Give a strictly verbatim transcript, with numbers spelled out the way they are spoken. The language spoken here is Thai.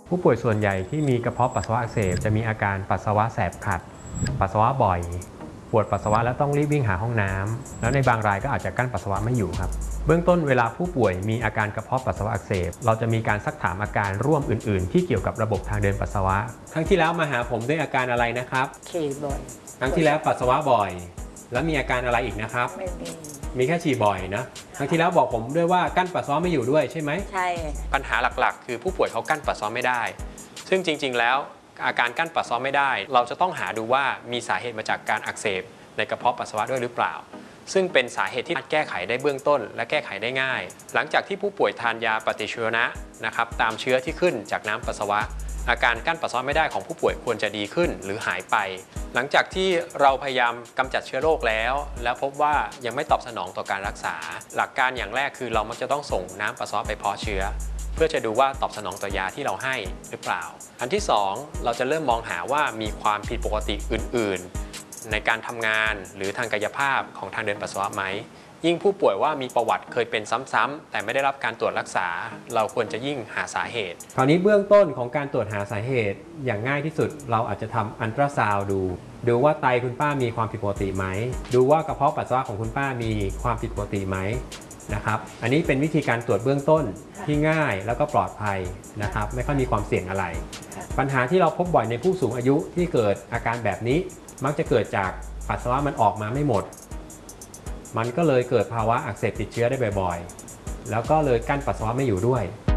ผู้ป่วยส่วนใหญ่ที่มีกระเพาะปัสสาวะอักเสบจะมีอาการปัสสาวะแสบขัดปัสสาวะบ่อยปวดปัสสาวะแล้วต้องรีบวิ่งหาห้องน้ำแล้วในบางรายก็อาจจะกั้นปัสสาวะไม่อยู่ครับเบื้องต้นเวลาผู้ป่วยมีอาการกระเพาะปัสสาวะอักเสบเราจะมีการซักถามอาการร่วมอื่นๆที่เกี่ยวกับระบบทางเดินปัสสาวะครั้งที่แล้วมาหาผมด้วยอาการอะไรนะครับฉี่บ่อยครั้งที่แล้วปัสสาวะบ่อยแล้วมีอาการอะไรอีกนะครับไม่มีมีแค่ฉี่บ่อยนะครั้งที่แล้วบอกผมด้วยว่ากั้นปัสสาวะไม่อยู่ด้วยใช่ไหมใช่ปัญหาหลักๆคือผู้ป่วยเขากั้นปัสสาวะไม่ได้ซึ่งจริงๆแล้วอาการกั้นปัสสาวะไม่ได้เราจะต้องหาดูว่ามีสาเหตุมาจากการอักเสบในกระเพาะปัสสาวะด้วยหรือเปล่าซึ่งเป็นสาเหตุที่แก้ไขได้เบื้องต้นและแก้ไขได้ง่ายหลังจากที่ผู้ป่วยทานยาปฏิชีวนะนะครับตามเชื้อที่ขึ้นจากน้ำปัสสาวะอาการกั้นปัสสาวะไม่ได้ของผู้ป่วยควรจะดีขึ้นหรือหายไปหลังจากที่เราพยายามกำจัดเชื้อโรคแล้วแล้วพบว่ายังไม่ตอบสนองต่อการรักษาหลักการอย่างแรกคือเรามักจะต้องส่งน้ำปัสสาวะไปเพาะเชื้อเพื่อจะดูว่าตอบสนองต่อยาที่เราให้หรือเปล่าอันที่สองเราจะเริ่มมองหาว่ามีความผิดปกติอื่นๆในการทำงานหรือทางกายภาพของทางเดินปัสสาวะไหมยิ่งผู้ป่วยว่ามีประวัติเคยเป็นซ้ำๆแต่ไม่ได้รับการตรวจรักษาเราควรจะยิ่งหาสาเหตุคราวนี้เบื้องต้นของการตรวจหาสาเหตุอย่างง่ายที่สุดเราอาจจะทำอัลตราซาวด์ดูดูว่าไตคุณป้ามีความผิดปกติไหมดูว่ากระเพาะปัสสาวะของคุณป้ามีความผิดปกติไหมนะครับอันนี้เป็นวิธีการตรวจเบื้องต้นที่ง่ายแล้วก็ปลอดภัยนะครับไม่ค่อยมีความเสี่ยงอะไรปัญหาที่เราพบบ่อยในผู้สูงอายุที่เกิดอาการแบบนี้มักจะเกิดจากปัสสาวะมันออกมาไม่หมดมันก็เลยเกิดภาวะอักเสบติดเชื้อได้บ่อยๆแล้วก็เลยกั้นปัสสาวะไม่อยู่ด้วย